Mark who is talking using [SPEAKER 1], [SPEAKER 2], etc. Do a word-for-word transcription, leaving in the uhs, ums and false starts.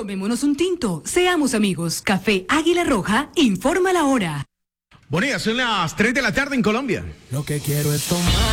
[SPEAKER 1] Tomémonos un tinto, seamos amigos. Café Águila Roja, informa la hora.
[SPEAKER 2] Bueno, ya son las tres de la tarde en Colombia.
[SPEAKER 3] Lo que quiero es tomar.